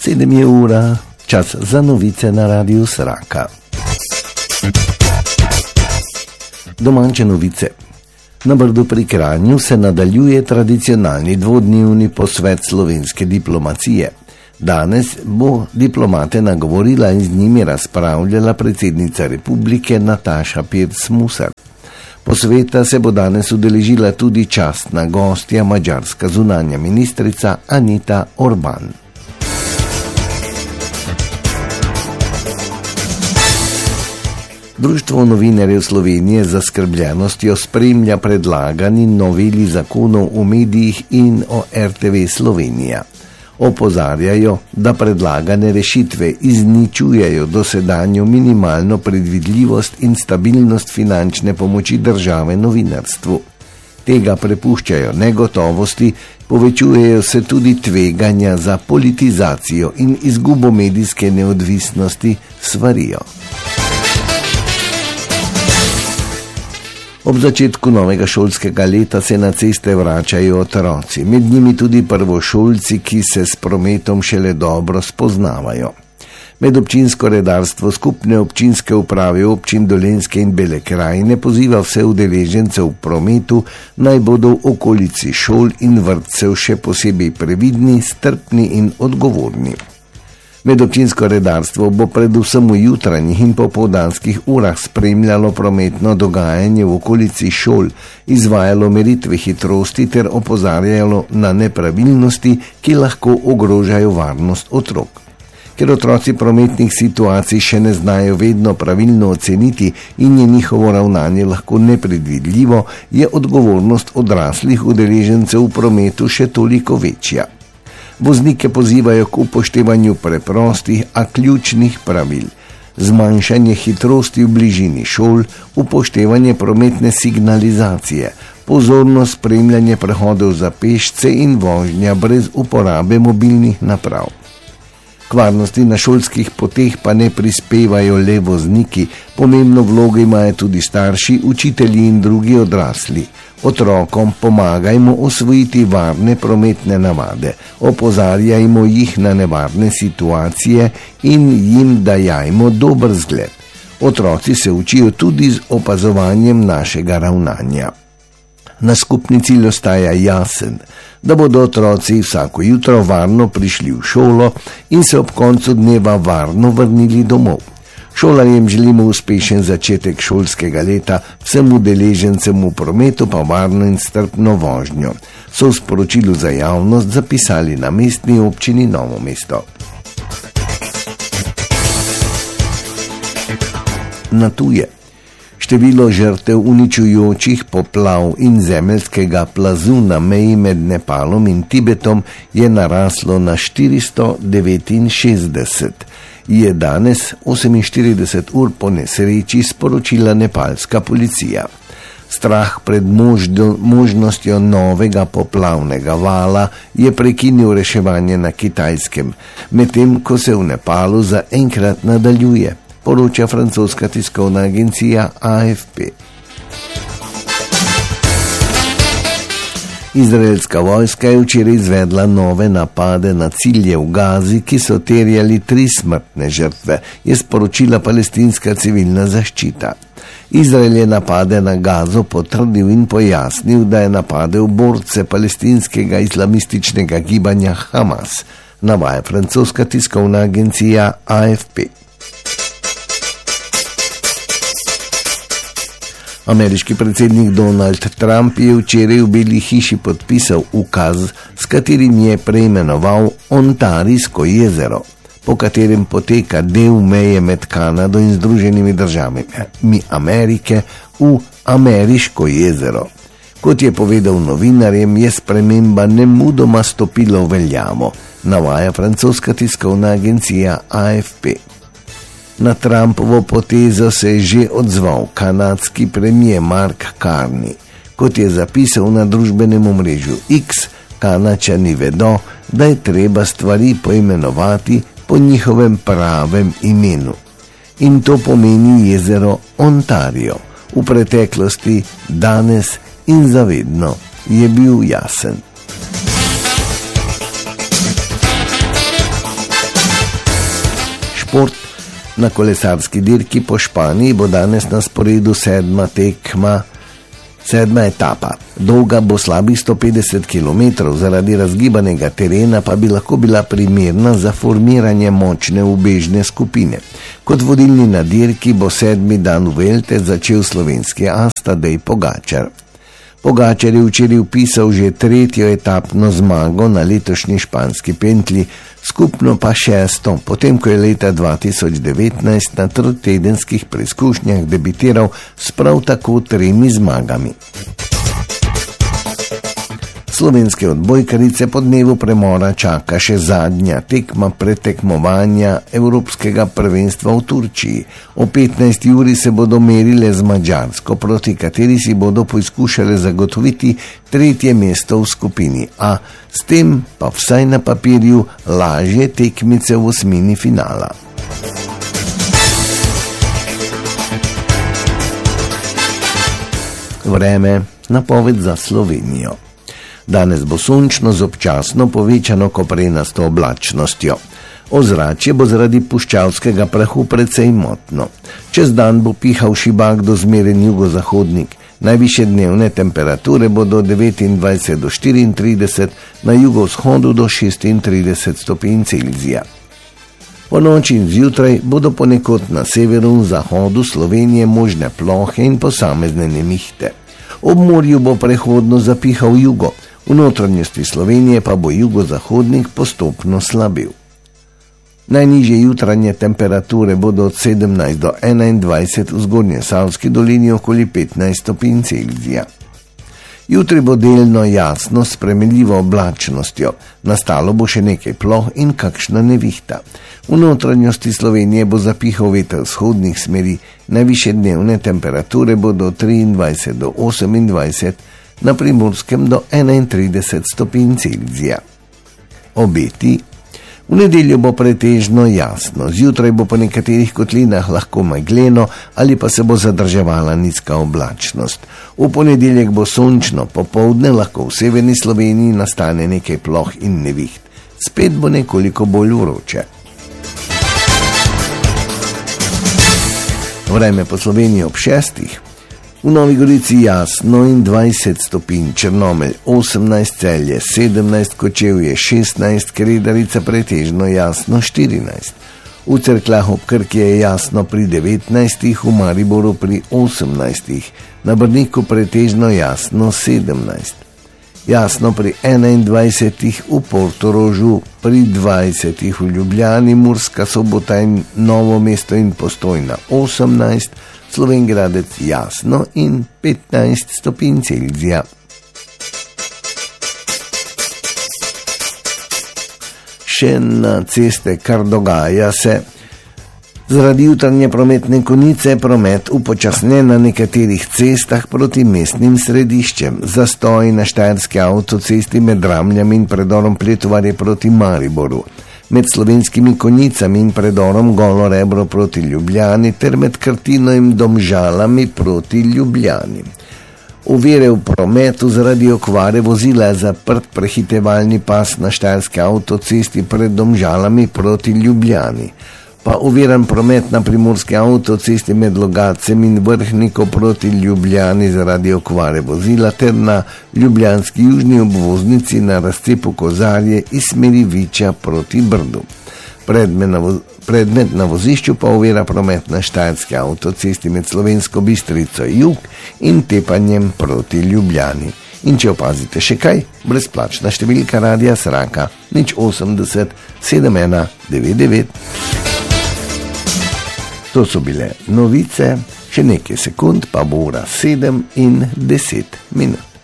7 je ura, čas za novice na Radiu Sraka. Domače novice. Na Brdu pri Kranju se nadaljuje tradicionalni dvodnevni posvet slovenske diplomacije. Danes bo diplomate nagovorila in z njimi razpravljala predsednica republike Nataša Pirc Musar. Posveta se bo danes udeležila tudi častna gostja, madžarska zunanja ministrica Anita Orban. Društvo novinarjev Slovenije z zaskrbljenostjo spremlja predlagani noveli zakonov o medijih in o RTV Slovenija. Opozarjajo, da predlagane rešitve izničujejo dosedanjo minimalno predvidljivost in stabilnost finančne pomoči države novinarstvu. Tega prepuščajo negotovosti, povečujejo se tudi tveganja za politizacijo in izgubo medijske neodvisnosti, svarijo. Ob začetku novega šolskega leta se na ceste vračajo otroci, med njimi tudi prvošolci, ki se s prometom šele dobro spoznavajo. Medobčinsko redarstvo skupne občinske uprave občin Dolenjske in Bele krajine poziva vse udeležence v prometu, naj bodo v okolici šol in vrtcev še posebej previdni, strpni in odgovorni. Medobčinsko redarstvo bo predvsem v jutranjih in popoldanskih urah spremljalo prometno dogajanje v okolici šol, izvajalo meritve hitrosti ter opozarjalo na nepravilnosti, ki lahko ogrožajo varnost otrok. Ker otroci prometnih situacij še ne znajo vedno pravilno oceniti in je njihovo ravnanje lahko nepredvidljivo, je odgovornost odraslih udeležencev v prometu še toliko večja. Voznike pozivajo k upoštevanju preprostih, a ključnih pravil. Zmanjšanje hitrosti v bližini šol, upoštevanje prometne signalizacije, pozorno spremljanje prehodov za pešce in vožnja brez uporabe mobilnih naprav. K varnosti na šolskih poteh pa ne prispevajo le vozniki, pomembno vlogo imajo tudi starši, učitelji in drugi odrasli. Otrokom pomagajmo osvojiti varne prometne navade, opozarjajmo jih na nevarne situacije in jim dajajmo dober zgled. Otroci se učijo tudi z opazovanjem našega ravnanja. Naš skupni cilj ostaja jasen, da bodo otroci vsako jutro varno prišli v šolo in se ob koncu dneva varno vrnili domov. Šolarjem želimo uspešen začetek šolskega leta, vsem udeležencem v prometu pa varno in strpno vožnjo, so v sporočilu za javnost zapisali na Mestni občini Novo mesto. Na tuje. Število žrtev uničujočih poplav in zemeljskega plazu na meji med Nepalom in Tibetom je naraslo na 469. Je danes 48 ur po nesreči sporočila nepalska policija. Strah pred možnostjo novega poplavnega vala je prekinil reševanje na Kitajskem, medtem ko se v Nepalu zaenkrat nadaljuje, poroča francoska tiskovna agencija AFP. Izraelska vojska je včeraj izvedla nove napade na cilje v Gazi, ki so terjali 3 smrtne žrtve, je sporočila palestinska civilna zaščita. Izrael je napade na Gazo potrdil in pojasnil, da je napadel borce palestinskega islamističnega gibanja Hamas, navaja francoska tiskovna agencija AFP. Ameriški predsednik Donald Trump je včeraj v Beli hiši podpisal ukaz, s katerim je preimenoval Ontarijsko jezero, po katerem poteka del meje med Kanado in Združenimi državami Amerike v Ameriško jezero. Kot je povedal novinarjem, je sprememba nemudoma stopila v veljavo, navaja francoska tiskovna agencija AFP. Na Trumpovo potezo se je že odzval kanadski premier Mark Carney. Kot je zapisal na družbenem omrežju X, Kanačani vedo, da je treba stvari poimenovati po njihovem pravem imenu. In to pomeni jezero Ontario. V preteklosti, danes in zavedno je bil jasen. šport. Na kolesarski dirki po Španiji bo danes na sporedu sedma etapa. Dolga bo slabih 150 km, zaradi razgibanega terena pa bi lahko bila primerna za formiranje močne ubežne skupine. Kot vodilni na dirki bo 7. dan Vuelte začel slovenski as Tadej Pogačar. Pogačar je včeraj vpisal že 3. etapno zmago na letošnji španski pentlji, skupno pa 6., potem ko je leta 2019 na trotedenskih preizkušnjah debitiral s prav tako 3 zmagami. Slovenske odbojkarice po dnevu premora čaka še zadnja tekma pretekmovanja Evropskega prvenstva v Turčiji. O 15. uri se bodo merile z Madžarsko, proti kateri si bodo poizkušale zagotoviti 3. mesto v skupini A, s tem pa vsaj na papirju lažje tekmice v osmini finala. Vreme, napoved za Slovenijo. Danes bo sončno z občasno povečano koprenasto oblačnostjo. Ozračje bo zaradi puščavskega prahu precej motno. Čez dan bo pihal šibak do zmeren jugozahodnik. Najvišje dnevne temperature bodo 29 do 34, na jugovzhodu do 36 stopinj Celzija. Po noči in zjutraj bodo ponekod na severu in zahodu Slovenije možne plohe in posamezne nevihte. Ob morju bo prehodno zapihal jugo. V notranjosti Slovenije pa bo jugozahodnik postopno slabil. Najnižje jutranje temperature bodo od 17 do 21 v Zgornjesavski dolini, okoli 15 stopinj Celzija. Jutri bo delno jasno s spremenljivo oblačnostjo, nastalo bo še nekaj ploh in kakšna nevihta. V notranjosti Slovenije bo zapihal veter vzhodnih smeri, najvišje dnevne temperature bodo 23 do 28, na Primorskem do 31 stopinj Celzija. Obeti. V nedeljo bo pretežno jasno, zjutraj bo po nekaterih kotlinah lahko megleno ali pa se bo zadrževala nizka oblačnost. V ponedeljek bo sončno, popoldne lahko v severni Sloveniji nastane nekaj ploh in neviht. Spet bo nekoliko bolj vroče. Vreme po Sloveniji ob 6. V Novi Gorici jasno in 20 stopinj, Črnomelj 18, Celje 17, Kočevje 16, Kredarica pretežno jasno 14. V Cerkljah ob Krki je jasno pri 19, v Mariboru pri 18, na Brniku pretežno jasno 17. Jasno pri 21, v Portorožu pri 20, v Ljubljani, Murska Sobota in Novo mesto in Postojna 18, Slovenj Gradec jasno in 15 stopinj Celzija. Še na ceste kar dogaja se. Zaradi jutranje prometne konice promet upočasne na nekaterih cestah proti mestnim središčem. Zastoj na štajerski avtocesti med Ramljami in predorom Pletovarje proti Mariboru. Med Slovenskimi Konjicami in predorom Golo Rebro proti Ljubljani ter med Krtino in Domžalami proti Ljubljani. Ovire v prometu zaradi okvare vozila je zaprt prehitevalni pas na štajerski avtocesti pred Domžalami proti Ljubljani. Pa oviran promet na primorski avtocesti med Logacem in Vrhniko proti Ljubljani zaradi okvare vozila ter na ljubljanski južni obvoznici na razcepu Kozarje iz smeri Viča proti Brdu. Predmet na vozišču pa ovira promet na štajerski avtocesti med Slovensko Bistrico jug in Tepanjem proti Ljubljani. In če opazite še kaj, brezplačna številka Radia Sraka 080 7199. To so bile novice, še nekaj sekund pa bo ura 7:10.